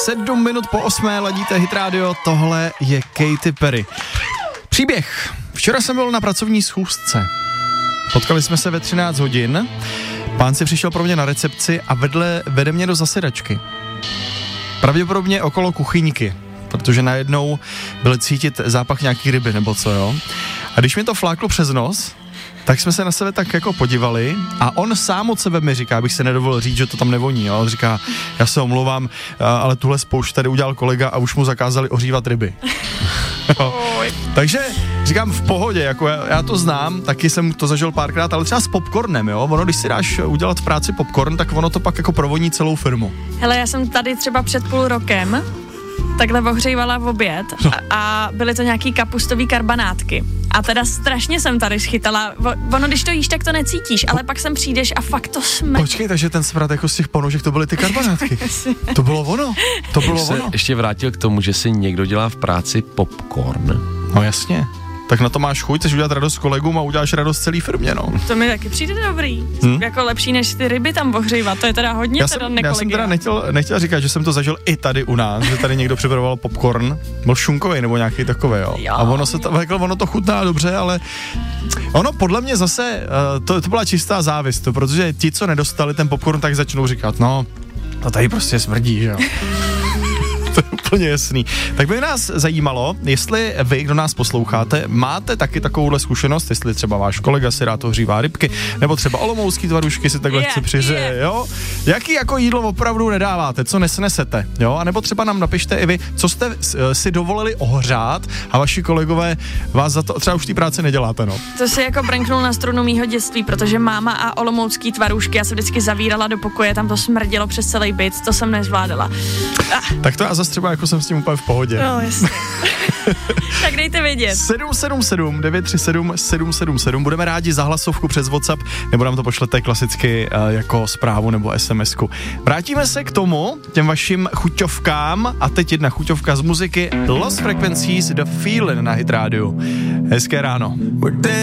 7 minut po 8 ladíte Hit Radio, tohle je Katy Perry. Příběh. Včera jsem byl na pracovní schůzce. Potkali jsme se ve 13 hodin. Pán si přišel pro mě na recepci a vede mě do zasedačky. Pravděpodobně okolo kuchyňky, protože najednou byl cítit zápach nějaký ryby nebo co, jo. A když mi to fláklo přes nos, tak jsme se na sebe tak jako podívali a on sám od sebe mi říká, abych se nedovolil říct, že to tam nevoní, jo. On říká, já se omlouvám, ale tuhle spoušť tady udělal kolega a už mu zakázali ohřívat ryby. Takže říkám v pohodě, jako já to znám, taky jsem to zažil párkrát, ale třeba s popcornem, jo. Ono, když si dáš udělat v práci popcorn, tak ono to pak jako provoní celou firmu. Hele, já jsem tady třeba před půl rokem takhle ohřívala v oběd a byly to nějaký kapustový karbanátky. A teda strašně jsem tady schytala. Ono, když to jíš, tak to necítíš, ale pak sem přijdeš a fakt to smrdí. Počkej, takže ten smrad jako z těch ponožek, to byly ty karbanátky. To bylo ono. To bylo ono. Se ještě vrátil k tomu, že si někdo dělá v práci popcorn. No jasně. Tak na to máš chuť, chceš udělat radost kolegům a uděláš radost celý firmě, no. To mi taky přijde dobrý. Jako lepší, než ty ryby tam ohřívat, to je teda hodně já jsem teda nechtěl říkat, že jsem to zažil i tady u nás, že tady někdo připravoval popcorn, byl šunkový nebo nějaký takový, jo. A ono to chutná dobře, ale ono podle mě zase, to byla čistá závist, protože ti, co nedostali ten popcorn, tak začnou říkat, no, to tady prostě smrdí, že jo. To je úplně jasný. Tak by nás zajímalo, jestli vy, kdo nás posloucháte, máte taky takovouhle zkušenost, jestli třeba váš kolega si rád ohřívá rybky, nebo třeba olomoucký tvarušky si takhle chce přihřeje, jo? Jaký jako jídlo opravdu nedáváte, co nesnesete, jo? A nebo třeba nám napište i vy, co jste si dovolili ohřát a vaši kolegové vás za to třeba už té práce neděláte, no. To si jako branknul na strunu mýho dětství, protože máma a olomoucký tvarůžky, já se vždycky zavírala do pokoje, tam to smrdilo přes celý byt, to jsem nezvládala. Tak to já zase třeba jako jsem s tím úplně v pohodě. No, jasně. Tak dejte vědět. 777 937 777. Budeme rádi za hlasovku přes WhatsApp, nebo nám to pošlete klasicky jako zprávu nebo SMS-ku. Vrátíme se k tomu, těm vašim chuťovkám, a teď jedna chuťovka z muziky Lost Frequencies, The Feeling na Hit Radio. Hezké ráno.